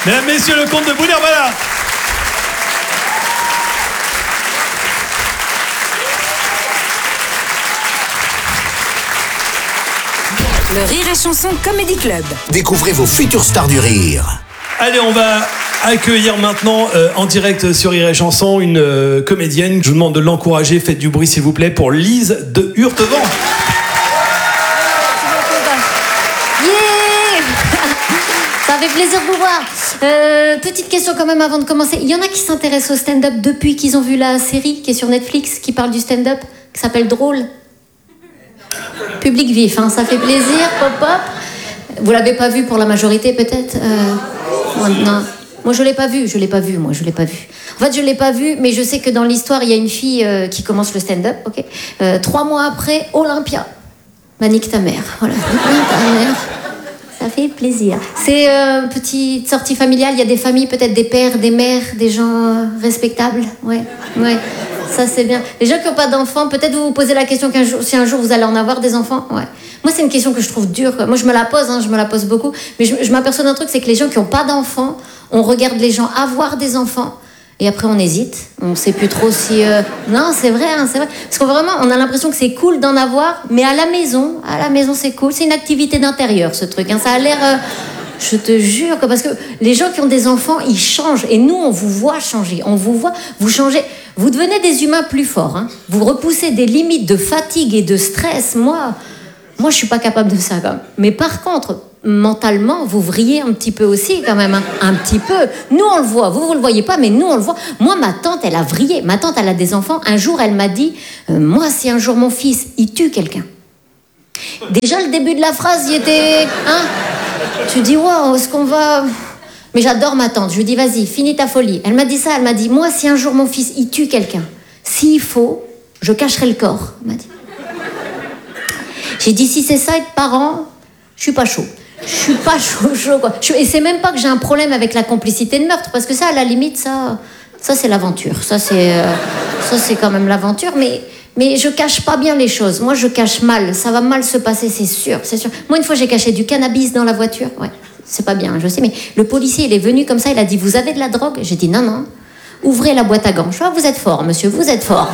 Mesdames, messieurs, le comte de Brunner, voilà. Le Rire et Chanson Comedy Club. Découvrez vos futures stars du rire. Allez, on va accueillir maintenant en direct sur Rire et Chanson une comédienne. Je vous demande de l'encourager. Faites du bruit, s'il vous plaît, pour Lise de Hurtevent. Ça fait plaisir de vous voir. Petite question quand même avant de commencer. Il y en a qui s'intéressent au stand-up depuis qu'ils ont vu la série qui est sur Netflix, qui parle du stand-up, qui s'appelle Drôle. Public vif, hein, ça fait plaisir, pop-pop. Vous l'avez pas vu pour la majorité peut-être non. Moi je l'ai pas vu. En fait je l'ai pas vu, mais je sais que dans l'histoire il y a une fille qui commence le stand-up, ok. 3 mois après, Olympia. Bah nique ta mère, voilà. Nique ta mère. Ça fait plaisir. C'est petite sortie familiale, il y a des familles, peut-être des pères, des mères, des gens respectables, ouais. Ça c'est bien. Les gens qui n'ont pas d'enfants, peut-être vous vous posez la question si un jour vous allez en avoir des enfants. Ouais. Moi c'est une question que je trouve dure. Moi je me la pose beaucoup. Mais je m'aperçois d'un truc, c'est que les gens qui n'ont pas d'enfants, on regarde les gens avoir des enfants et après on hésite. On ne sait plus trop si... Non c'est vrai. Parce qu'on vraiment, on a l'impression que c'est cool d'en avoir, mais à la maison c'est cool. C'est une activité d'intérieur ce truc. Hein. Ça a l'air... Je te jure que parce que les gens qui ont des enfants, ils changent. Et nous, on vous voit changer. On vous voit, vous changez. Vous devenez des humains plus forts. Hein. Vous repoussez des limites de fatigue et de stress. Moi, je suis pas capable de ça quand même. Mais par contre, mentalement, vous vrillez un petit peu aussi quand même. Hein. Un petit peu. Nous, on le voit. Vous le voyez pas, mais nous, on le voit. Moi, ma tante, elle a vrillé. Ma tante, elle a des enfants. Un jour, elle m'a dit, moi, si un jour mon fils, il tue quelqu'un. Déjà, le début de la phrase, il était... Hein. Tu dis, wow, est-ce qu'on va... Mais j'adore ma tante. Je lui dis, vas-y, finis ta folie. Elle m'a dit ça, elle m'a dit, moi, si un jour mon fils, il tue quelqu'un, s'il faut, je cacherai le corps, elle m'a dit. J'ai dit, si c'est ça, être parent, je suis pas chaud. Je suis pas chaud, quoi. Et c'est même pas que j'ai un problème avec la complicité de meurtre, parce que ça, à la limite, ça c'est l'aventure. Ça, c'est quand même l'aventure, mais je cache pas bien les choses. Moi, je cache mal. Ça va mal se passer, c'est sûr. Moi, une fois, j'ai caché du cannabis dans la voiture. Ouais, c'est pas bien, je sais. Mais le policier, il est venu comme ça. Il a dit, vous avez de la drogue? J'ai dit, non. Ouvrez la boîte à gants. Je vois, vous êtes fort, monsieur. Vous êtes fort.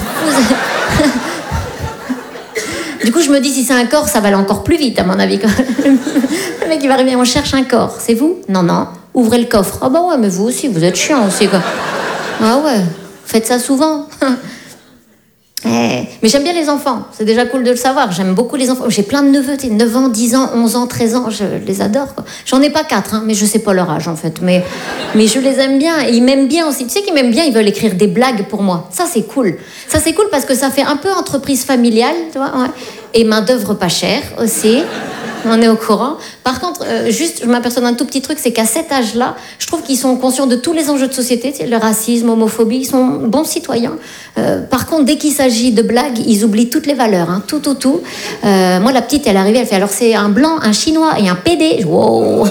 Du coup, je me dis, si c'est un corps, ça va aller encore plus vite, à mon avis. Le mec, il va arriver, on cherche un corps. C'est vous? Non. Ouvrez le coffre. Ah bah ouais, mais vous aussi, vous êtes chiant aussi, quoi. Ah ouais, faites ça souvent. Mais j'aime bien les enfants, c'est déjà cool de le savoir. J'aime beaucoup les enfants. J'ai plein de neveux, 9 ans, 10 ans, 11 ans, 13 ans, je les adore, quoi. J'en ai pas 4, hein, mais je sais pas leur âge en fait. Mais je les aime bien et ils m'aiment bien aussi. Tu sais qu'ils m'aiment bien, ils veulent écrire des blagues pour moi. Ça c'est cool. Ça c'est cool parce que ça fait un peu entreprise familiale, tu vois, ouais. Et main d'œuvre pas chère aussi. On est au courant. Par contre, juste, je m'aperçois d'un tout petit truc, c'est qu'à cet âge-là, je trouve qu'ils sont conscients de tous les enjeux de société, le racisme, l'homophobie, ils sont bons citoyens. Par contre, dès qu'il s'agit de blagues, ils oublient toutes les valeurs, hein, tout. Moi, la petite, elle est arrivée, elle fait, alors c'est un blanc, un chinois et un PD. Wow.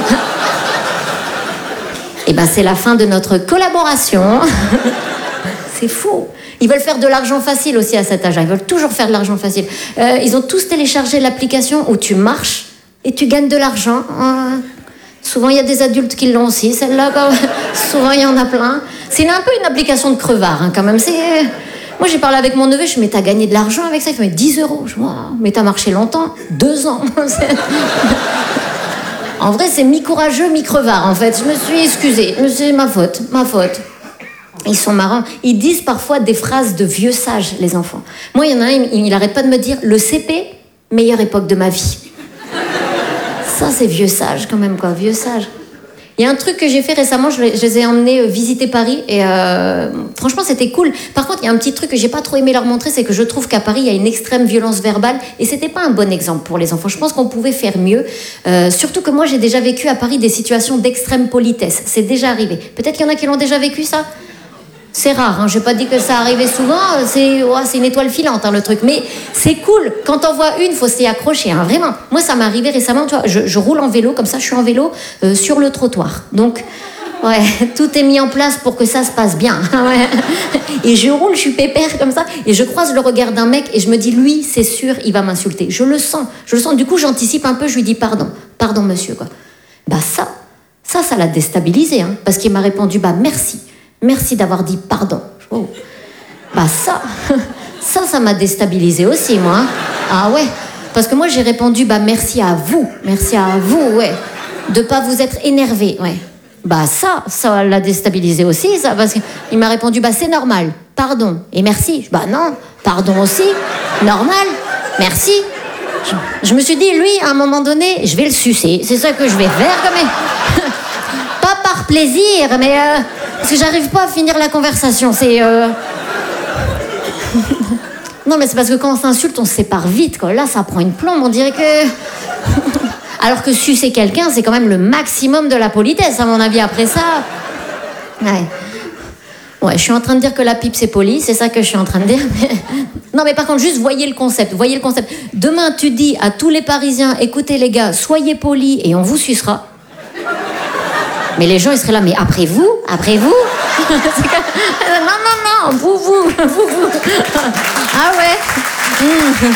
Et ben, c'est la fin de notre collaboration. C'est fou. Ils veulent faire de l'argent facile aussi à cet âge-là. Ils veulent toujours faire de l'argent facile. Ils ont tous téléchargé l'application où tu marches et tu gagnes de l'argent. Souvent, il y a des adultes qui l'ont aussi, celle-là. Souvent, il y en a plein. C'est un peu une application de crevard, hein, quand même. Moi, j'ai parlé avec mon neveu, je me dis, mais t'as gagné de l'argent avec ça? Il fait, mais 10 €. Je dis, wow, mais t'as marché longtemps? 2 ans. En vrai, c'est mi-courageux, mi-crevard, en fait. Je me suis excusée. C'est ma faute. Ils sont marrants. Ils disent parfois des phrases de vieux sages, les enfants. Moi, il y en a un, il arrête pas de me dire « Le CP, meilleure époque de ma vie. » Ça, c'est vieux sage quand même, quoi. Vieux sage. Il y a un truc que j'ai fait récemment, je les ai emmenés visiter Paris et franchement, c'était cool. Par contre, il y a un petit truc que j'ai pas trop aimé leur montrer, c'est que je trouve qu'à Paris, il y a une extrême violence verbale et c'était pas un bon exemple pour les enfants. Je pense qu'on pouvait faire mieux. Surtout que moi, j'ai déjà vécu à Paris des situations d'extrême politesse. C'est déjà arrivé. Peut-être qu'il y en a qui l'ont déjà vécu, ça? C'est rare, hein. Je n'ai pas dit que ça arrivait souvent, c'est une étoile filante, hein, le truc. Mais c'est cool, quand t'en vois une, faut s'y accrocher, hein, vraiment. Moi, ça m'est arrivé récemment, tu vois, je roule en vélo, comme ça, je suis en vélo sur le trottoir. Donc, ouais, tout est mis en place pour que ça se passe bien. Ouais. Et je roule, je suis pépère comme ça, et je croise le regard d'un mec, et je me dis, lui, c'est sûr, il va m'insulter. Je le sens. Du coup, j'anticipe un peu, je lui dis, pardon monsieur, quoi. Bah ça ça l'a déstabilisé, hein, parce qu'il m'a répondu, bah merci. Merci d'avoir dit pardon. Oh. Bah ça m'a déstabilisé aussi, moi. Hein. Ah ouais, parce que moi j'ai répondu, bah merci à vous, ouais, de pas vous être énervé, ouais. Bah ça l'a déstabilisé aussi, ça, parce qu'il m'a répondu, bah c'est normal, pardon, et merci. Bah non, pardon aussi, normal, merci. Je me suis dit, lui, à un moment donné, je vais le sucer, c'est ça que je vais faire, quand même. Pas par plaisir, mais parce que j'arrive pas à finir la conversation, c'est... Non, mais c'est parce que quand on s'insulte, on se sépare vite, quoi. Là, ça prend une plombe, on dirait que... Alors que sucer quelqu'un, c'est quand même le maximum de la politesse, à mon avis, après ça. Ouais, je suis en train de dire que la pipe, c'est poli, c'est ça que je suis en train de dire. Non, mais par contre, juste voyez le concept. Demain, tu dis à tous les Parisiens, écoutez les gars, soyez polis et on vous sucera. Mais les gens, ils seraient là, mais après vous Non, vous. Ah ouais.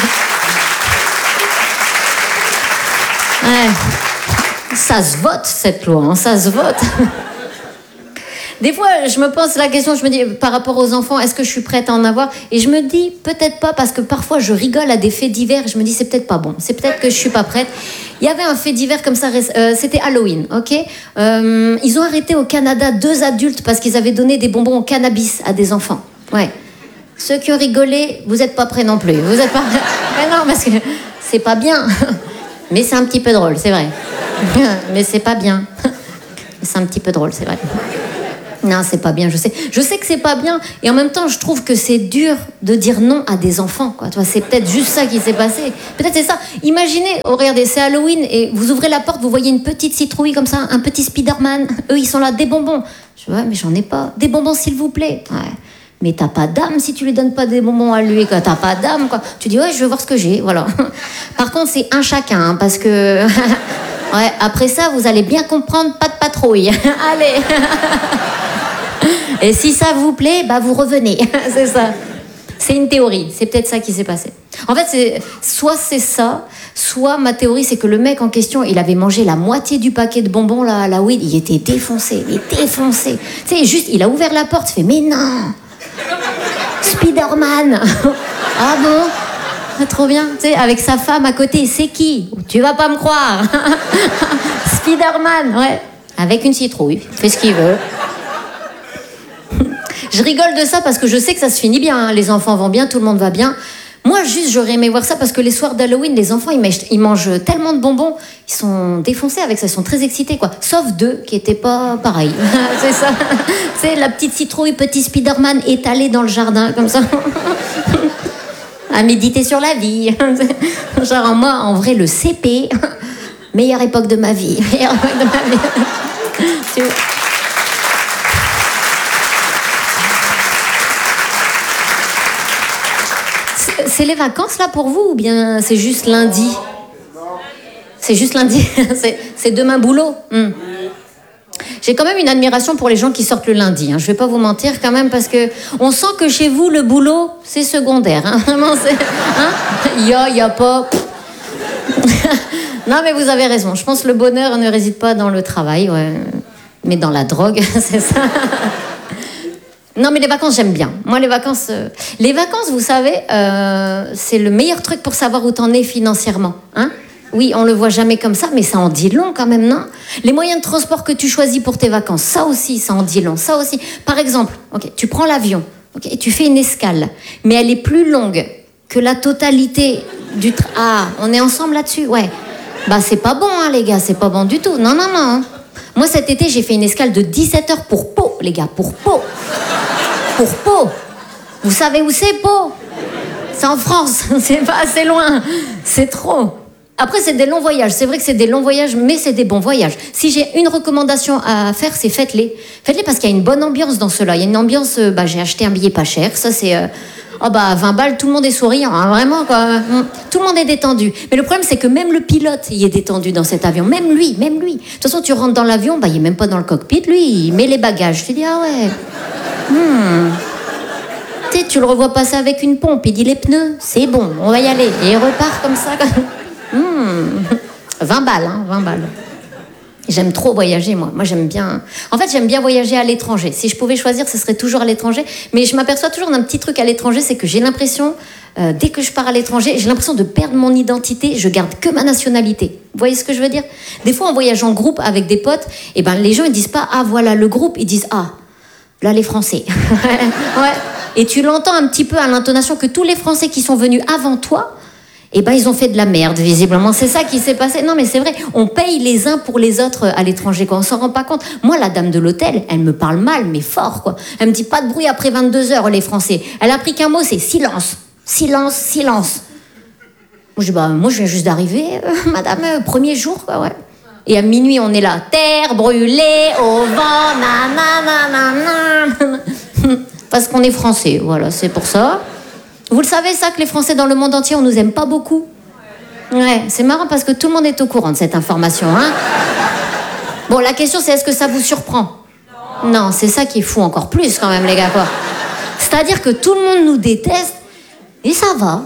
Ouais. Ça se vote, cette loi, hein, ça se vote. Des fois, je me pose la question, je me dis, par rapport aux enfants, est-ce que je suis prête à en avoir? Et je me dis, peut-être pas, parce que parfois, je rigole à des faits divers, et je me dis, c'est peut-être pas bon, c'est peut-être que je suis pas prête. Il y avait un fait divers comme ça, c'était Halloween, ok? Ils ont arrêté au Canada 2 adultes parce qu'ils avaient donné des bonbons au cannabis à des enfants. Ouais. Ceux qui ont rigolé, vous êtes pas prêts non plus. Vous êtes pas... Mais non, parce que c'est pas bien. Mais c'est un petit peu drôle, c'est vrai. Mais c'est pas bien. C'est un petit peu drôle, c'est vrai. Non, c'est pas bien, je sais. Je sais que c'est pas bien, et en même temps, je trouve que c'est dur de dire non à des enfants, quoi. Tu vois, c'est peut-être juste ça qui s'est passé. Peut-être c'est ça. Imaginez, oh, regardez, c'est Halloween, et vous ouvrez la porte, vous voyez une petite citrouille comme ça, un petit Spider-Man. Eux, ils sont là, des bonbons. Je vois, mais j'en ai pas. Des bonbons, s'il vous plaît. Ouais. Mais t'as pas d'âme si tu lui donnes pas des bonbons à lui, quoi. T'as pas d'âme, quoi. Tu dis, ouais, je veux voir ce que j'ai, voilà. Par contre, c'est un chacun, hein, parce que... Ouais, après ça, vous allez bien comprendre, pas de patrouille. Allez. Et si ça vous plaît, bah vous revenez. C'est ça. C'est une théorie. C'est peut-être ça qui s'est passé. En fait, soit c'est ça, soit ma théorie, c'est que le mec en question, il avait mangé la moitié du paquet de bonbons là, à la weed. Il était défoncé. Tu sais, juste, il a ouvert la porte, il fait, mais non, Spider-Man. Ah bon? Trop bien. Tu sais, avec sa femme à côté, c'est qui? Tu vas pas me croire. Spider-Man, ouais. Avec une citrouille. Fait ce qu'il veut. Je rigole de ça parce que je sais que ça se finit bien, hein. Les enfants vont bien, tout le monde va bien. Moi, juste, j'aurais aimé voir ça parce que les soirs d'Halloween, les enfants, ils mangent tellement de bonbons, ils sont défoncés avec ça, ils sont très excités, quoi. Sauf 2 qui étaient pas pareils. C'est ça. C'est la petite citrouille, petit Spider-Man étalé dans le jardin, comme ça. À méditer sur la vie. Genre, moi, en vrai, le CP, meilleure époque de ma vie. Meilleure époque de ma vie. C'est les vacances là pour vous ou bien c'est juste lundi? C'est juste lundi. C'est demain boulot. J'ai quand même une admiration pour les gens qui sortent le lundi. Hein. Je vais pas vous mentir quand même parce que on sent que chez vous le boulot c'est secondaire. Hein. Vraiment, y a pas. Non mais vous avez raison. Je pense que le bonheur ne réside pas dans le travail, ouais, mais dans la drogue, c'est ça. Non, mais les vacances, j'aime bien. Moi, les vacances, vous savez, c'est le meilleur truc pour savoir où t'en es financièrement. Hein? Oui, on le voit jamais comme ça, mais ça en dit long quand même, non? Les moyens de transport que tu choisis pour tes vacances, ça aussi, ça en dit long. Ça aussi. Par exemple, okay, tu prends l'avion, okay, et tu fais une escale, mais elle est plus longue que la totalité du... Ah, on est ensemble là-dessus? Ouais. Bah, c'est pas bon, hein, les gars, c'est pas bon du tout. Non. Hein. Moi, cet été, j'ai fait une escale de 17 heures pour Pau, les gars, pour Pau. Pour Pau. Vous savez où c'est Pau? C'est en France, c'est pas assez loin. C'est trop. Après, c'est des longs voyages. C'est vrai que c'est des longs voyages, mais c'est des bons voyages. Si j'ai une recommandation à faire, c'est faites-les. Faites-les parce qu'il y a une bonne ambiance dans cela. Il y a une ambiance, j'ai acheté un billet pas cher. Ça, c'est... 20 balles, tout le monde est souriant. Hein, vraiment, quoi. Tout le monde est détendu. Mais le problème, c'est que même le pilote, il est détendu dans cet avion. Même lui. De toute façon, tu rentres dans l'avion, il est même pas dans le cockpit. Lui, il met les bagages. Tu dis, ah ouais... Tu le revois passer avec une pompe, il dit les pneus, c'est bon, on va y aller. Et il repart comme ça. 20 balles, hein, 20 balles. J'aime trop voyager, moi. Moi, j'aime bien... En fait, j'aime bien voyager à l'étranger. Si je pouvais choisir, ce serait toujours à l'étranger. Mais je m'aperçois toujours d'un petit truc à l'étranger, c'est que j'ai l'impression, dès que je pars à l'étranger, j'ai l'impression de perdre mon identité. Je garde que ma nationalité. Vous voyez ce que je veux dire? Des fois, en voyageant en groupe avec des potes, eh ben, les gens, ils disent pas « Ah, voilà le groupe ». Ils disent « Ah, là, les Français ». Ouais. Et tu l'entends un petit peu à l'intonation que tous les Français qui sont venus avant toi, eh ben, ils ont fait de la merde, visiblement. C'est ça qui s'est passé. Non, mais c'est vrai. On paye les uns pour les autres à l'étranger, quoi. On s'en rend pas compte. Moi, la dame de l'hôtel, elle me parle mal, mais fort, quoi. Elle me dit pas de bruit après 22h, les Français. Elle a appris qu'un mot, c'est silence. Silence, silence. Moi, je dis, bah, moi, je viens juste d'arriver, madame, premier jour, quoi, ouais. Et à minuit, on est là. Terre brûlée au vent, nanana. Parce qu'on est français, voilà, c'est pour ça. Vous le savez, ça, que les Français dans le monde entier, on nous aime pas beaucoup? Ouais, c'est marrant parce que tout le monde est au courant de cette information, hein. Bon, la question, c'est est-ce que ça vous surprend? Non, c'est ça qui est fou encore plus, quand même, les gars, quoi. C'est-à-dire que tout le monde nous déteste, et ça va.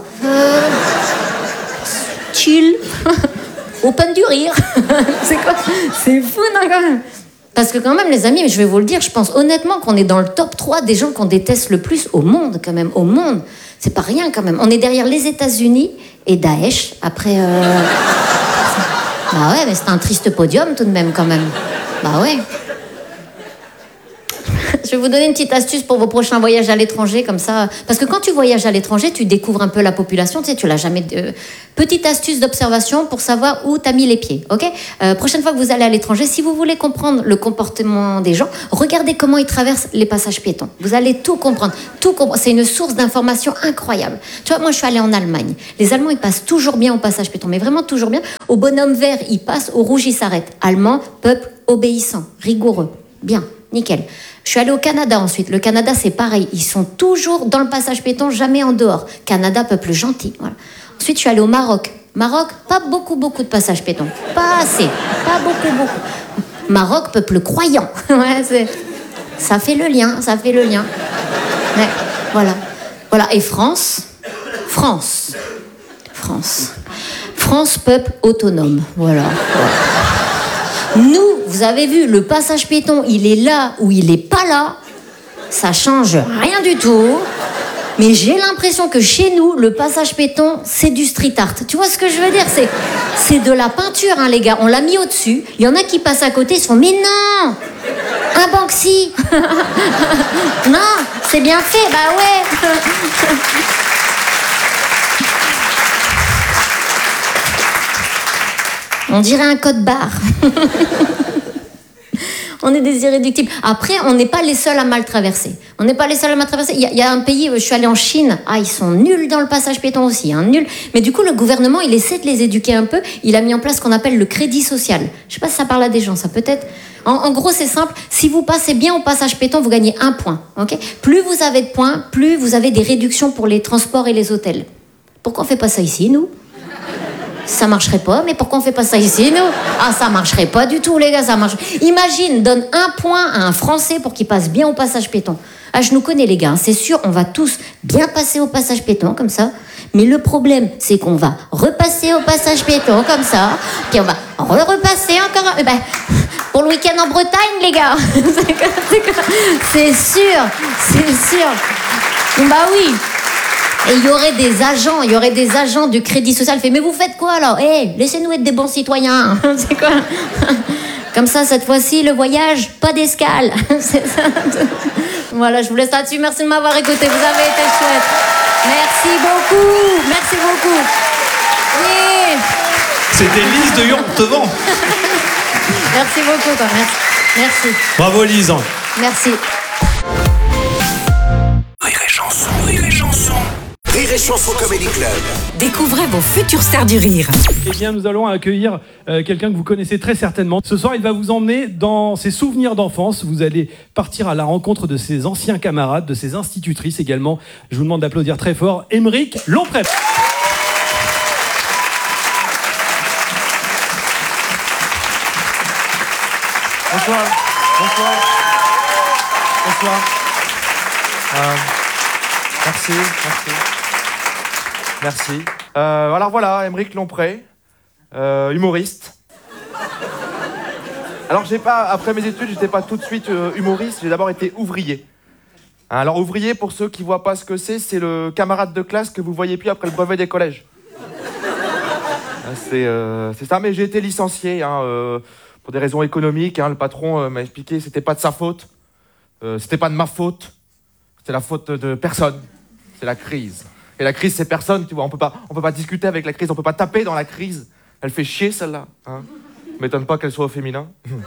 Chill. Open du rire. C'est quoi? C'est fou, non, quand même. Parce que quand même, les amis, je vais vous le dire, je pense honnêtement qu'on est dans le top 3 des gens qu'on déteste le plus au monde, quand même, au monde. C'est pas rien, quand même. On est derrière les États-Unis et Daesh, après... Bah ouais, mais c'est un triste podium, tout de même, quand même. Bah ouais. Je vais vous donner une petite astuce pour vos prochains voyages à l'étranger, comme ça. Parce que quand tu voyages à l'étranger, tu découvres un peu la population, tu sais, tu l'as jamais... Petite astuce d'observation pour savoir où t'as mis les pieds, ok? Prochaine fois que vous allez à l'étranger, si vous voulez comprendre le comportement des gens, regardez comment ils traversent les passages piétons. Vous allez tout comprendre. C'est une source d'information incroyable. Tu vois, moi, je suis allée en Allemagne. Les Allemands, ils passent toujours bien au passage piéton, mais vraiment toujours bien. Au bonhomme vert, ils passent, au rouge, ils s'arrêtent. Allemand, peuple obéissant, rigoureux. Bien, nickel. Je suis allée au Canada ensuite. Le Canada, c'est pareil. Ils sont toujours dans le passage piéton, jamais en dehors. Canada, peuple gentil. Voilà. Ensuite, je suis allée au Maroc. Maroc, pas beaucoup de passages piétons. Pas assez. Pas beaucoup. Maroc, peuple croyant. Ouais, ça fait le lien, Ouais, voilà. Et France, peuple autonome. Voilà. Nous, vous avez vu, le passage piéton, il est là ou il est pas là. Ça change rien du tout. Mais j'ai l'impression que chez nous, le passage piéton, c'est du street art. Tu vois ce que je veux dire? C'est de la peinture, hein, les gars. On l'a mis au-dessus. Il y en a qui passent à côté, ils se font « Mais non! Un Banksy !» Non, c'est bien fait, bah ouais. On dirait un code barre. On est des irréductibles. Après, on n'est pas les seuls à mal traverser. Il y a un pays, je suis allée en Chine. Ah, ils sont nuls dans le passage piéton aussi, hein, nuls. Mais du coup, le gouvernement, il essaie de les éduquer un peu. Il a mis en place ce qu'on appelle le crédit social. Je sais pas si ça parle à des gens, ça peut-être. En gros, c'est simple. Si vous passez bien au passage piéton, vous gagnez 1 point. Okay, plus vous avez de points, plus vous avez des réductions pour les transports et les hôtels. Pourquoi on fait pas ça ici, nous? Ça marcherait pas, mais pourquoi on fait pas ça ici, nous? Ah, ça marcherait pas du tout, les gars, ça marche. Imagine, donne 1 point à un Français pour qu'il passe bien au passage piéton. Ah, je nous connais, les gars, hein, c'est sûr, on va tous bien passer au passage piéton, comme ça. Mais le problème, c'est qu'on va repasser au passage piéton, comme ça. Puis on va repasser encore... pour le week-end en Bretagne, les gars. C'est sûr. Bah oui. Et il y aurait des agents du crédit social. Mais vous faites quoi alors? Laissez-nous être des bons citoyens. C'est quoi? Comme ça, cette fois-ci, le voyage, pas d'escale. C'est ça. Voilà, je vous laisse là-dessus. Merci de m'avoir écouté. Vous avez été chouette. Merci beaucoup. Oui. C'était Lise de Yontevant. Merci beaucoup, quoi. Merci. Bravo, Lise. Merci. Rire et Chanson Comedy Club. Découvrez vos futures stars du rire. Eh bien, nous allons accueillir quelqu'un que vous connaissez très certainement. Ce soir, il va vous emmener dans ses souvenirs d'enfance. Vous allez partir à la rencontre de ses anciens camarades, de ses institutrices également. Je vous demande d'applaudir très fort Aymeric Lompré. Bonsoir. Merci. Alors voilà, Aymeric Lompré, humoriste. Alors après mes études, j'étais pas tout de suite humoriste, j'ai d'abord été ouvrier. Alors ouvrier, pour ceux qui voient pas ce que c'est le camarade de classe que vous voyez plus après le brevet des collèges. C'est ça, mais j'ai été licencié pour des raisons économiques. Le patron m'a expliqué que c'était pas de sa faute, c'était pas de ma faute, c'était la faute de personne. C'est la crise. Et la crise, c'est personne, tu vois. On peut pas discuter avec la crise, on peut pas taper dans la crise. Elle fait chier celle-là. Hein. M'étonne pas qu'elle soit au féminin.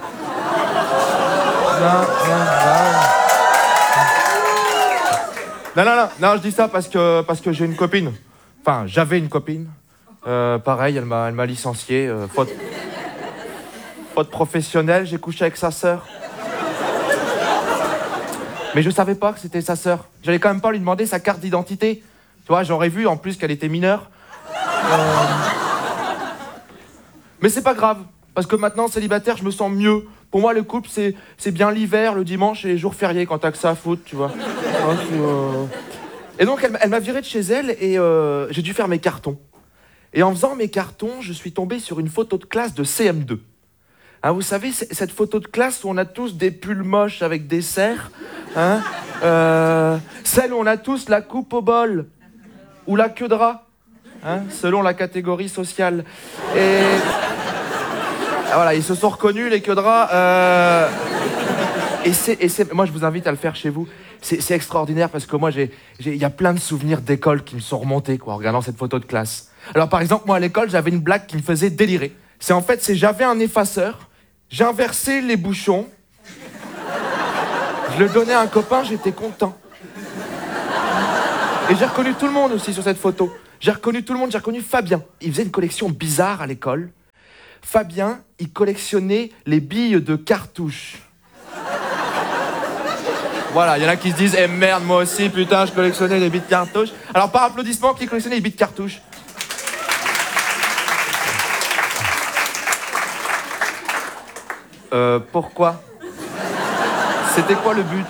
Non, je dis ça parce que j'ai une copine. Enfin, j'avais une copine. Pareil, elle m'a licencié. Faute professionnelle, j'ai couché avec sa sœur. Mais je savais pas que c'était sa sœur. J'allais quand même pas lui demander sa carte d'identité. Tu vois, j'aurais vu en plus qu'elle était mineure. Mais c'est pas grave, parce que maintenant, célibataire, je me sens mieux. Pour moi, le couple, c'est bien l'hiver, le dimanche et les jours fériés quand t'as que ça à foutre, tu vois. Et donc, elle m'a viré de chez elle et j'ai dû faire mes cartons. Et en faisant mes cartons, je suis tombé sur une photo de classe de CM2. Hein, vous savez, cette photo de classe où on a tous des pulls moches avec des serres, hein, celle où on a tous la coupe au bol ou la queue de rat, hein, selon la catégorie sociale. Et voilà, ils se sont reconnus, les queues de rat. Moi, je vous invite à le faire chez vous. C'est extraordinaire parce que moi, il y a plein de souvenirs d'école qui me sont remontés en regardant cette photo de classe. Alors, par exemple, moi, à l'école, j'avais une blague qui me faisait délirer. J'avais un effaceur, j'inversais les bouchons, je le donnais à un copain, j'étais content. Et j'ai reconnu tout le monde aussi sur cette photo. J'ai reconnu tout le monde, j'ai reconnu Fabien. Il faisait une collection bizarre à l'école. Fabien, il collectionnait les billes de cartouche. Voilà, il y en a qui se disent « Eh merde, moi aussi, putain, je collectionnais les billes de cartouche. » Alors, par applaudissement, qui collectionnait les billes de cartouche? Pourquoi? C'était quoi le but,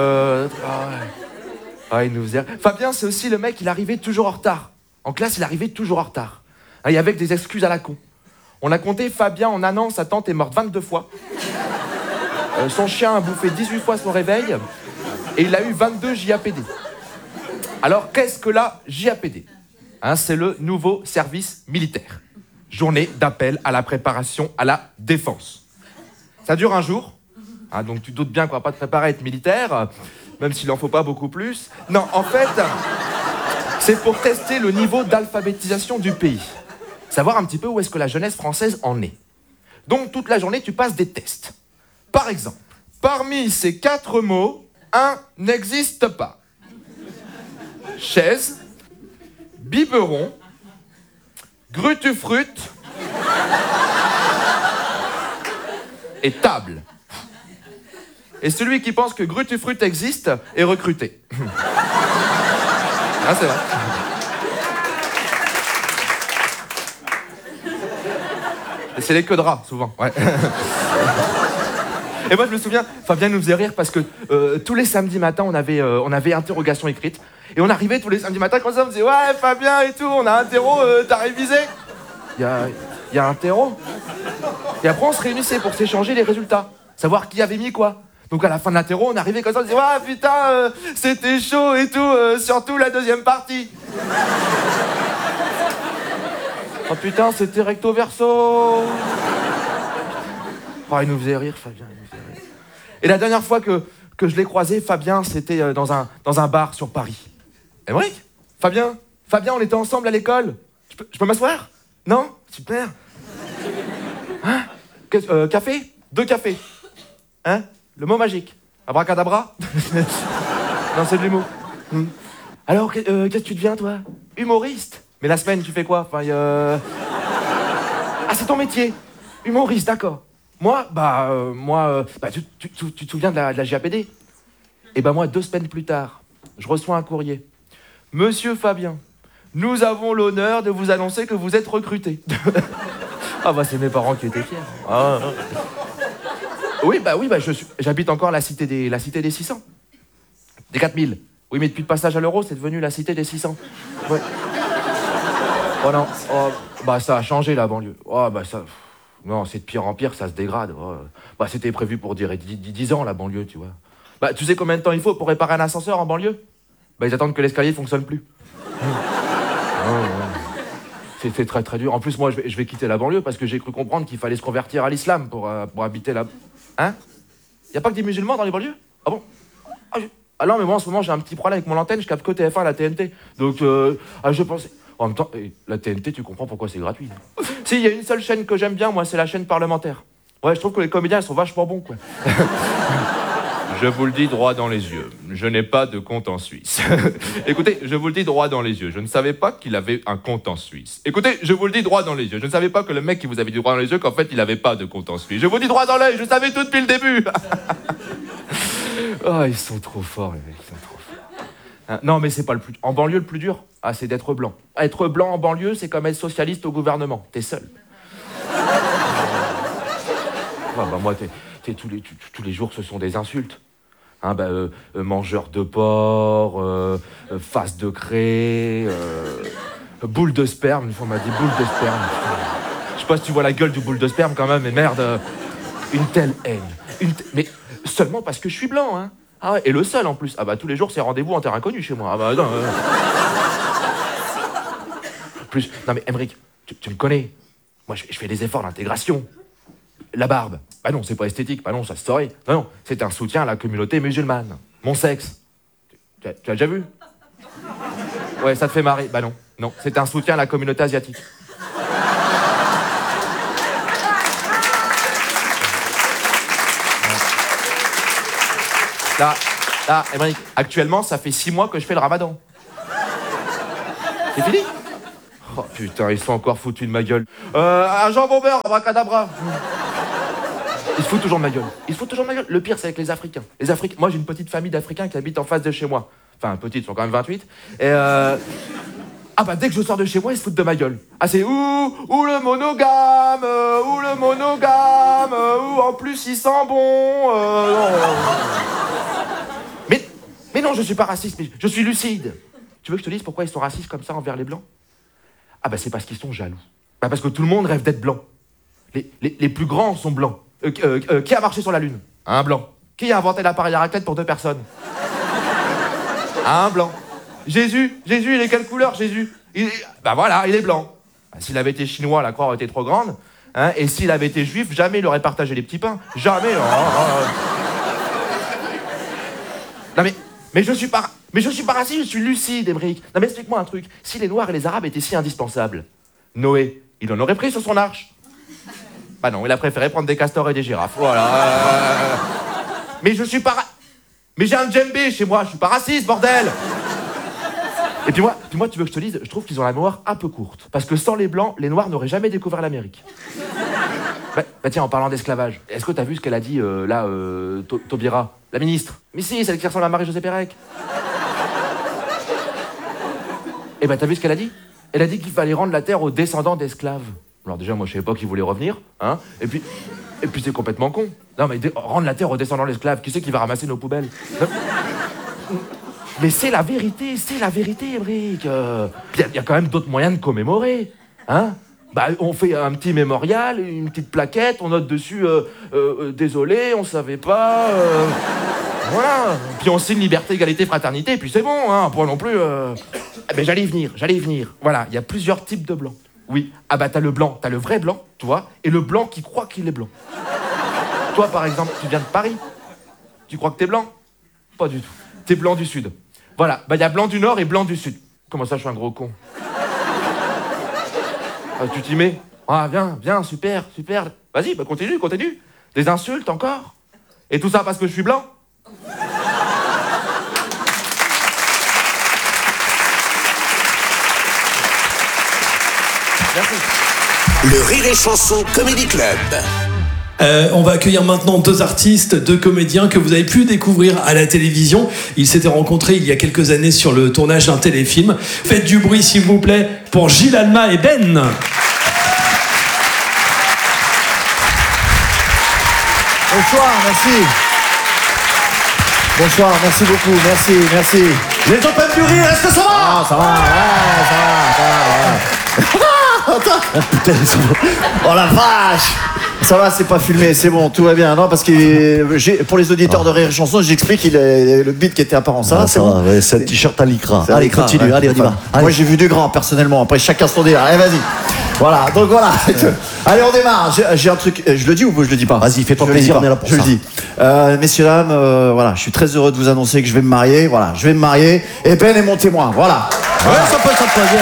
il nous faisait... Fabien, c'est aussi le mec, il arrivait toujours en retard. En classe, il arrivait toujours en retard. Et avec des excuses à la con. On a compté, Fabien, en un an, sa tante est morte 22 fois. Son chien a bouffé 18 fois son réveil. Et il a eu 22 JAPD. Alors, qu'est-ce que la JAPD? C'est le nouveau service militaire. Journée d'appel à la préparation à la défense. Ça dure un jour. Donc tu doutes bien qu'on va pas te préparer à être militaire, même s'il en faut pas beaucoup plus. Non, en fait, c'est pour tester le niveau d'alphabétisation du pays. Savoir un petit peu où est-ce que la jeunesse française en est. Donc toute la journée, tu passes des tests. Par exemple, parmi ces 4 mots, un n'existe pas. Chaise, biberon, grutufrute et table. Et celui qui pense que grutufrute existe est recruté. C'est vrai. Et c'est les queues de rat, souvent. Ouais. Et moi, je me souviens, Fabien nous faisait rire parce que tous les samedis matins, on avait interrogation écrite. Et on arrivait tous les samedis matins, comme ça, on disait « Ouais, Fabien et tout, on a interro, t'as révisé ?» Il y a interro. Et après, on se réunissait pour s'échanger les résultats. Savoir qui avait mis quoi. Donc à la fin de l'interro, on arrivait comme ça, on disait « Ouais, putain, c'était chaud et tout, surtout la deuxième partie. » Oh putain, c'était recto verso. Il nous faisait rire, Fabien, il nous faisait rire. Et la dernière fois que je l'ai croisé, Fabien, c'était dans un bar sur Paris. Émeric, Fabien, on était ensemble à l'école. Je peux m'asseoir? Non? Super. Hein? Café? 2 cafés. Hein? Le mot magique. Abracadabra? Non, c'est de l'humour. Alors, qu'est-ce que tu deviens, toi? Humoriste? Mais la semaine, tu fais quoi? Ah, c'est ton métier. Humoriste, d'accord. Moi, tu te souviens de la JAPD? Et moi, 2 semaines plus tard, je reçois un courrier. Monsieur Fabien, nous avons l'honneur de vous annoncer que vous êtes recruté. C'est mes parents qui étaient fiers. Oui, j'habite encore la cité des 600. Des 4000. Oui, mais depuis le passage à l'euro, c'est devenu la cité des 600. Ouais. Oh non, ça a changé la banlieue. Non, c'est de pire en pire, ça se dégrade. Ouais. Bah, c'était prévu pour durer 10 ans, la banlieue, tu vois. Bah, tu sais combien de temps il faut pour réparer un ascenseur en banlieue? Bah, ils attendent que l'escalier fonctionne plus. C'est très très dur. En plus, moi, je vais quitter la banlieue parce que j'ai cru comprendre qu'il fallait se convertir à l'islam pour habiter là. Hein? Y a pas que des musulmans dans les banlieues? Ah bon? Ah non, mais moi, en ce moment, j'ai un petit problème avec mon antenne, je capte que TF1 à la TNT. Donc, je pensais... En même temps, la TNT, tu comprends pourquoi c'est gratuit. Si, il y a une seule chaîne que j'aime bien, moi, c'est la chaîne parlementaire. Ouais, je trouve que les comédiens, ils sont vachement bons, quoi. Je vous le dis droit dans les yeux, je n'ai pas de compte en Suisse. Écoutez, je vous le dis droit dans les yeux, je ne savais pas qu'il avait un compte en Suisse. Écoutez, je vous le dis droit dans les yeux, je ne savais pas que le mec qui vous avait dit droit dans les yeux, qu'en fait, il n'avait pas de compte en Suisse. Je vous dis droit dans l'œil, je savais tout depuis le début. Oh, ils sont trop forts, les mecs, ils sont trop forts. Hein, non, mais c'est pas le plus... En banlieue, le plus dur, c'est d'être blanc. Être blanc en banlieue, c'est comme être socialiste au gouvernement. T'es seul. Moi, tous les jours, ce sont des insultes. Hein, mangeur de porc, face de craie, boule de sperme. Une fois, on m'a dit boule de sperme. Je sais pas si tu vois la gueule du boule de sperme quand même, mais merde. Une telle haine. Mais seulement parce que je suis blanc, hein. Ah ouais, et le seul en plus. Ah bah tous les jours, c'est rendez-vous en terre inconnue chez moi. Ah bah non. Plus, non mais Emmerich, tu me connais. Moi, je fais des efforts d'intégration. La barbe, bah non, c'est pas esthétique, bah non, ça se saurait. Non, c'est un soutien à la communauté musulmane. Mon sexe, tu as déjà vu? Ouais, ça te fait marrer, bah non, c'est un soutien à la communauté asiatique. Là, Emmerich, actuellement, ça fait 6 mois que je fais le ramadan. C'est fini? Oh putain, ils sont encore foutus de ma gueule. Un jambon beurre, abracadabra. Ils se foutent toujours de ma gueule. Le pire, c'est avec les Africains. Moi, j'ai une petite famille d'Africains qui habitent en face de chez moi. Enfin, petites, ils sont quand même 28. Et dès que je sors de chez moi, ils se foutent de ma gueule. Ah, c'est ou le monogame, ou en plus, il sent bon. Non. Mais non, je suis pas raciste, mais je suis lucide. Tu veux que je te dise pourquoi ils sont racistes comme ça envers les Blancs? Ah bah c'est parce qu'ils sont jaloux. Bah parce que tout le monde rêve d'être blanc. Les plus grands sont blancs. Qui a marché sur la Lune? Un blanc. Qui a inventé l'appareil à raclette pour 2 personnes? Un blanc. Jésus, il est quelle couleur, Jésus? Bah voilà, il est blanc. Bah, s'il avait été chinois, la croix aurait été trop grande. Hein, et s'il avait été juif, jamais il aurait partagé les petits pains. Jamais. Non mais je suis pas raciste, je suis lucide, Emmerich. Non mais explique-moi un truc. Si les Noirs et les Arabes étaient si indispensables, Noé, il en aurait pris sur son arche? Bah non, il a préféré prendre des castors et des girafes. Voilà. Mais je suis pas... Mais j'ai un djembé chez moi, je suis pas raciste, bordel. Et puis moi, tu veux que je te dise, je trouve qu'ils ont la mémoire un peu courte. Parce que sans les Blancs, les Noirs n'auraient jamais découvert l'Amérique. Bah tiens, en parlant d'esclavage, est-ce que t'as vu ce qu'elle a dit, Taubira, la ministre? Mais si, celle qui ressemble à Marie-Josée Pérec. Et bah t'as vu ce qu'elle a dit? Elle a dit qu'il fallait rendre la terre aux descendants d'esclaves. Alors déjà, moi je savais pas qu'ils voulaient revenir, hein. Et puis c'est complètement con. Non mais rendre la terre aux descendants d'esclaves, qui c'est qui va ramasser nos poubelles? Mais c'est la vérité, Emmerich. Il y a quand même d'autres moyens de commémorer, hein. Bah, on fait un petit mémorial, une petite plaquette, on note dessus désolé, on savait pas. Voilà. Puis on signe liberté, égalité, fraternité, et puis c'est bon, hein, pas non plus. Mais j'allais y venir. Voilà, il y a plusieurs types de blancs. Oui. Ah bah t'as le blanc, t'as le vrai blanc, tu vois, et le blanc qui croit qu'il est blanc. Toi, par exemple, tu viens de Paris. Tu crois que t'es blanc? Pas du tout. T'es blanc du Sud. Voilà, bah il y a blanc du Nord et blanc du Sud. Comment ça, je suis un gros con? Ah, tu t'y mets? Ah, bien, super. Vas-y, bah continue. Des insultes encore? Et tout ça parce que je suis blanc? Merci. Le Rire et Chanson Comedy Club. On va accueillir maintenant 2 artistes, 2 comédiens que vous avez pu découvrir à la télévision. Ils s'étaient rencontrés il y a quelques années sur le tournage d'un téléfilm. Faites du bruit s'il vous plaît pour Gilles Alma et Ben. Bonsoir, merci. Bonsoir, merci beaucoup, merci. Les tempêtes du rire, est-ce que ça va? Ah, ça va, ouais, ça va. Oh putain, oh la vache. Ça va, c'est pas filmé, c'est bon, tout va bien. Non, parce que pour les auditeurs de Rire et Chanson, j'explique le beat qui était apparent. Ça va, c'est bon. Ouais, c'est un t-shirt à lycra. C'est à Allez, l'écran, continue, ouais. allez, on y va. Moi, Allez. j'ai vu du grand, personnellement. Après, chacun son délire. Allez, vas-y. Voilà, donc voilà. Allez, on démarre. J'ai un truc. Je le dis ou je le dis pas? Vas-y, fais-toi Je le dis plaisir, pas. on est là pour je ça. le dis. Messieurs, dames, voilà, je suis très heureux de vous annoncer que je vais me marier. Voilà, je vais me marier. Et Ben est mon témoin. Voilà. Ouais, ça peut bien.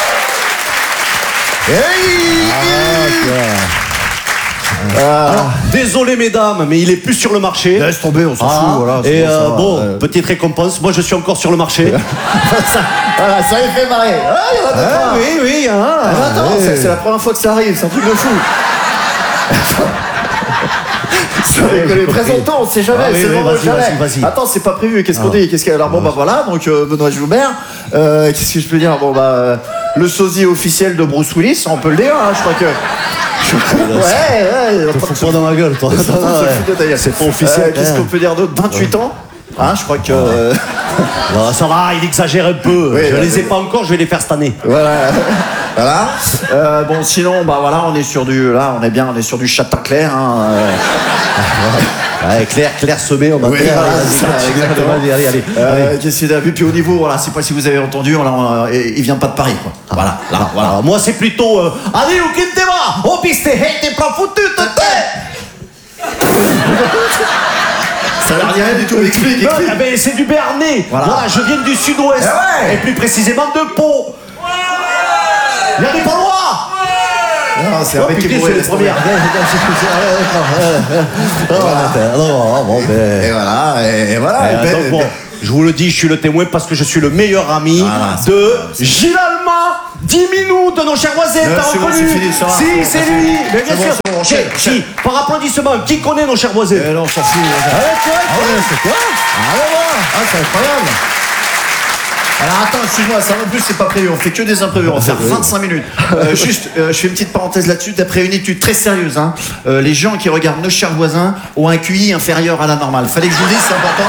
Alors, désolé mesdames, mais il est plus sur le marché. Laisse tomber, on s'en fout. Voilà, et bon, ça va. bon, petite récompense, moi je suis encore sur le marché. Voilà, ça y fait marrer. Ah, il y en a deux, trois. Oui. Ah, mais attends, c'est la première fois que ça arrive, c'est un truc de fou. Présentons, on sait jamais, Ah oui, c'est oui, vraiment vas-y, jamais. vas-y. Attends, c'est pas prévu, qu'est-ce qu'on dit? Alors bon, bah voilà, donc Benoît Joubert, qu'est-ce que je peux dire? Bon, bah, le sosie officiel de Bruce Willis, on peut le dire, hein, je crois que. Ouais. Te fous pas dans la gueule, toi. C'est pas officiel. Qu'est-ce qu'on peut dire d'autre? 28 ans? Hein, je crois que. Non, ça va, il exagère un peu. Oui, je les ai pas encore, je vais les faire cette année. Voilà. Bon, sinon, bah voilà, on est sur du châtain clair. Hein, Ouais, clair semé, on va Oui, faire. voilà, c'est ça, exactement. Allez. Qu'est-ce qu'il a vu? Puis au niveau, voilà, je sais pas si vous avez entendu, il vient pas de Paris, quoi. Voilà. Alors, moi, c'est plutôt. Allez, où qu'il te va? Oh, piste, t'es pas foutu, Ça n'a rien du tout. Explique. Non, mais c'est du Béarnais. Voilà. Je viens du sud-ouest. Eh ouais. Et plus précisément de Pau. Il y a des Palois. Non, c'est avec putain, les c'est les premières. Et voilà. Et Ben, Donc bon, je vous le dis, je suis le témoin parce que je suis le meilleur ami Voilà, c'est de Gilles Alma, Diminou, de nos chers voisins. Non, T'as c'est bon, reconnu? c'est fini, ça va. Si, c'est lui. Mais bien C'est sûr. bon, Qui, par applaudissement, qui connaît nos chers voisins? non, on s'en fout. C'est quoi? C'est incroyable. Alors attends, excuse-moi, ça non plus c'est pas prévu, on fait que des imprévus, on va faire 25 minutes. Je fais une petite parenthèse là-dessus, d'après une étude très sérieuse, hein, les gens qui regardent Nos chers voisins ont un QI inférieur à la normale. Fallait que je vous dise, c'est important.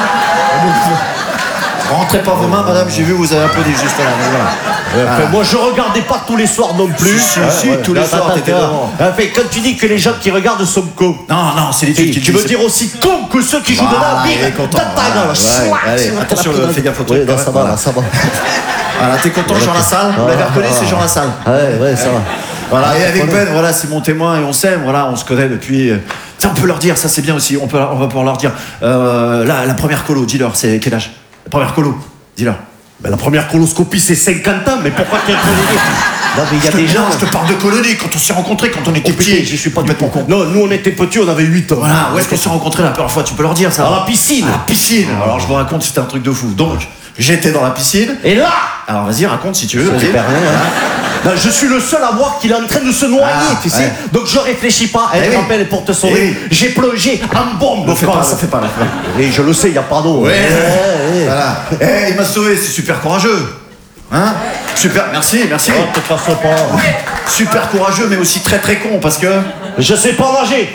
Rentrez pas vos mains, madame, j'ai vu, vous avez applaudi juste là. Voilà. Moi je regardais pas tous les soirs non plus. Si, tous les soirs, t'étais devant. Quand tu dis que les gens qui regardent sont cons, Non, c'est l'étude qui tu veux dire aussi cons que ceux qui jouent de la il est content. Allez, attention, fais gaffe au truc. Oui, ça va. Voilà, t'es content, Jean Lassalle? Vous l'avez reconnu, c'est Jean Lassalle. Ouais, ça va. Voilà, et avec Ben, voilà, c'est mon témoin et on s'aime, voilà, on se connaît depuis. Tiens, on peut leur dire, ça c'est bien aussi, on va pouvoir leur dire. La première colo, dis-leur, c'est quel âge? La première colo, dis-leur. Ben, la première coloscopie c'est 50 ans, mais pourquoi tu es colonie? Non, mais il y a des gens. Je te parle de colonie, quand on s'est rencontrés, quand on était petits. J'y suis pas du complètement tout con. Non, nous on était petits, on avait 8 ans. Voilà, où est-ce qu'on s'est rencontrés la première fois? Tu peux leur dire ça? À la piscine. À la piscine. Alors je vous raconte, c'était un truc de fou. Donc, j'étais dans la piscine. Et là, Alors vas-y, raconte si tu veux. ça vas-y. fait rien, hein. Non, je suis le seul à voir qu'il est en train de se noyer, tu sais. ouais. Donc je réfléchis pas. Eh Elle oui. m'appelle pour te Eh sauver. oui. J'ai plongé en bombe. Bon, ça fait pas là. Et je le sais, il n'y a pas d'eau. Ouais. Ouais. Voilà. Il m'a sauvé, c'est super courageux. Hein? Super, merci. Oh, te fasse pas. Super courageux, mais aussi très très con parce que. Je sais pas nager.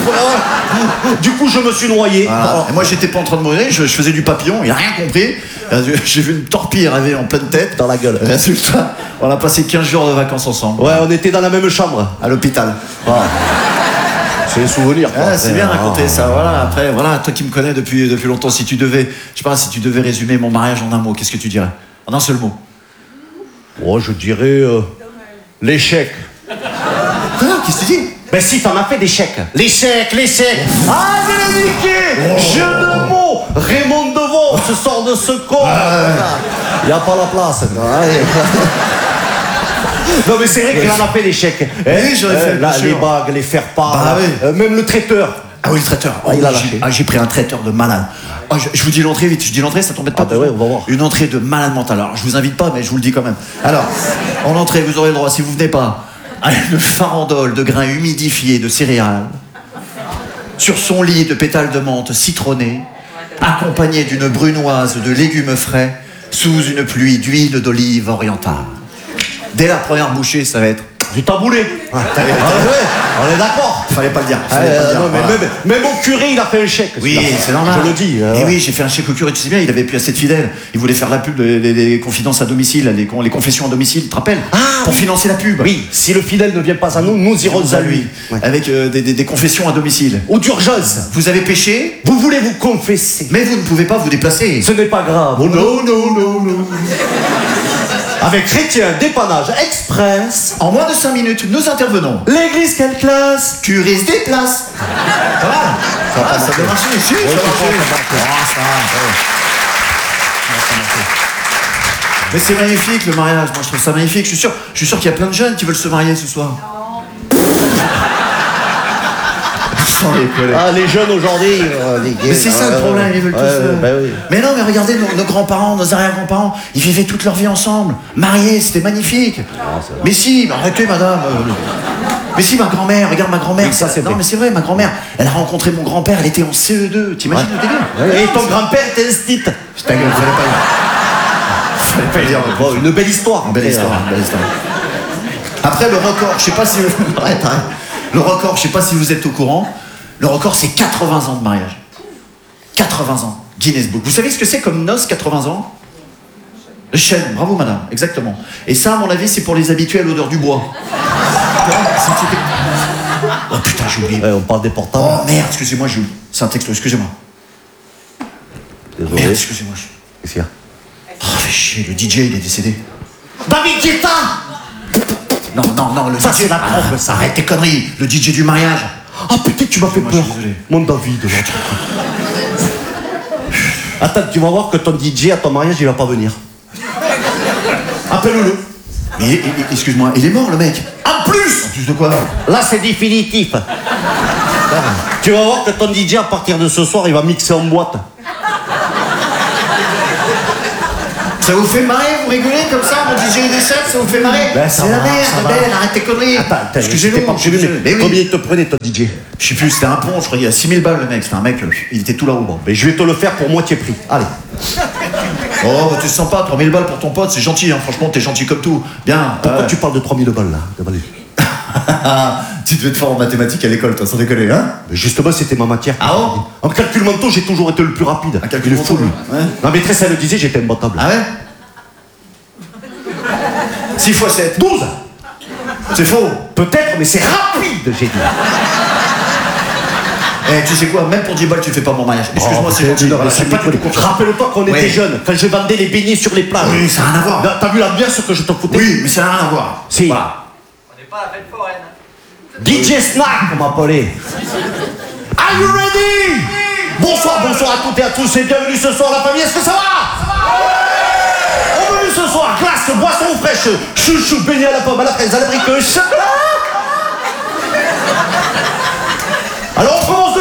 Du coup, je me suis noyé. Voilà. Et moi j'étais pas en train de mourir, je faisais du papillon, il a rien compris. J'ai vu une torpille arriver en pleine tête. Dans la gueule. Résultat, on a passé 15 jours de vacances ensemble. Ouais, on était dans la même chambre. À l'hôpital. C'est un souvenir. Ah, c'est bien raconté ça, voilà. Après, voilà, toi qui me connais depuis longtemps, si tu devais résumer mon mariage en un mot, qu'est-ce que tu dirais? En un seul mot. Oh, je dirais l'échec. Quoi? Qu'est-ce que tu dis? Ben si, t'en as fait des chèques. L'échec. Ah, je l'ai niqué. Jeu de mots. Raymond Devos se sort de ce corps. Il n'y a pas la place. Non mais c'est vrai qu'il en a fait des chèques. Oui, j'en ai fait, bien Là, sûr. les bagues, les faire-part, Bah oui. même le traiteur. Ah oui, le traiteur. Oh, il a lâché. j'ai pris un traiteur de malade. Oh, je vous dis l'entrée vite. Je dis l'entrée, ça t'embête pas? Ah bah ouais, on va voir. Une entrée de malade mental. Alors, je vous invite pas, mais je vous le dis quand même. Alors, en entrée, vous aurez le droit, si vous venez pas, à une farandole de grains humidifiés de céréales, sur son lit de pétales de menthe citronnée, accompagné d'une brunoise de légumes frais, sous une pluie d'huile d'olive orientale. Dès la première bouchée, ça va être Du taboulé. Ouais. On est d'accord. Fallait pas le dire. Fallait pas le dire. Non, mais Voilà. même au curé, il a fait un chèque. Oui, celui-là. c'est normal. Je le dis. Et oui, j'ai fait un chèque au curé, tu sais bien, il avait plus assez de fidèles. Il voulait faire la pub des confidences à domicile, les confessions à domicile, tu te rappelles? Pour financer la pub. Oui, si le fidèle ne vient pas à nous, nous irons à lui. Ouais. Avec des confessions à domicile. Ou d'urgence. Vous avez péché, Vous voulez vous confesser. mais vous ne pouvez pas vous déplacer. Ce n'est pas grave. Oh non, non, non, non. Avec Chrétien, dépannage express. En moins de 5 minutes, nous intervenons. L'église, quelle classe? Curé se déplace. Ça va? Ça doit marcher. Si, ça va marcher. Mais c'est magnifique le mariage, moi je trouve ça magnifique. Je suis sûr qu'il y a plein de jeunes qui veulent se marier ce soir. Sans déconner. Ah, les jeunes aujourd'hui, les gays. Mais c'est ça le problème, ils veulent tous. bah oui. Mais non, mais regardez nos grands-parents, nos arrière-grands-parents, ils vivaient toute leur vie ensemble, mariés, c'était magnifique. Mais si, arrêtez madame. Mais si, ma grand-mère, regarde ma grand-mère. Oui, ça, c'est non, vrai. mais c'est vrai, ma grand-mère, elle a rencontré mon grand-père, elle était en CE2. T'imagines le délire? Et ton grand-père était un stit. Ta gueule, fallait pas le dire. Bon, une belle histoire. Belle histoire, belle histoire. Après, le record, je sais pas si vous... Arrête. Le record, je sais pas si vous êtes au courant, le record, c'est 80 ans de mariage. 80 ans. Guinness Book. Vous savez ce que c'est comme noces, 80 ans? Le chêne, bravo madame, exactement. Et ça, à mon avis, c'est pour les habitués à l'odeur du bois. Oh putain, j'ai oublié. On parle des portables. Oh merde, excusez-moi, j'ai oublié. C'est un texto, excusez-moi. Désolé. Merde, excusez-moi. Qu'est-ce qu'il y a? Oh, fais chier, le DJ, il est décédé. David Guetta. Non, le Ça, DJ. c'est la preuve, ça. Arrête tes conneries, le DJ du mariage. Ah putain, tu m'as fait Moi, peur. je suis désolé. Mon David. Attends, tu vas voir que ton DJ à ton mariage, il va pas venir. Appelle-le. Mais excuse-moi, il est mort le mec. En plus. En plus de quoi? Là, c'est définitif. Tu vas voir que ton DJ, à partir de ce soir, il va mixer en boîte. Ça vous fait marrer, vous rigolez comme ça, mon DJ décède, ça vous fait marrer? Ben, ça c'est la va, merde, ça va. belle, arrête tes conneries. Attends, Excusez-nous, pas je suis désolé. Mais oui. combien il te prenait ton DJ? Je sais plus, c'était un pont, je crois, il y a 6000 balles le mec, c'était un mec, il était tout là-haut. Bon. Mais je vais te le faire pour moitié prix. Allez. Oh, bah, tu te sens pas, 3000 balles pour ton pote, c'est gentil, hein, franchement, t'es gentil comme tout. Bien. Pourquoi tu parles de 3000 balles là? Tu devais être fort en mathématiques à l'école, toi, sans déconner, hein? Mais justement, c'était ma matière. Ah bon? En calcul mentaux, j'ai toujours été le plus rapide. Un calcul Il est mental, fou, lui. ouais. Ma maîtresse, elle le disait, j'étais imbattable. Ah ouais? 6 x 7. 12. C'est faux. Peut-être, mais c'est rapide, j'ai dit. Eh, tu sais quoi, même pour 10 balles, tu fais pas mon mariage. Excuse-moi, c'est gentil. Voilà, je suis pas du tout confiant. Rappelle-toi qu'on était Oui. jeunes, quand je vendais les beignets sur les plages. Oui, ça n'a rien à voir. Là, t'as vu l'ambiance que je te foutais? Oui, mais ça n'a rien à voir. Si. Voilà. DJ Snack, on m'appelait. Are you ready? Bonsoir à toutes et à tous et bienvenue ce soir la famille, est-ce que ça va? Au menu ce soir, glace, boisson fraîche, chouchou, beignet à la pomme, à la fraise, à la brique, chocolat. Alors on commence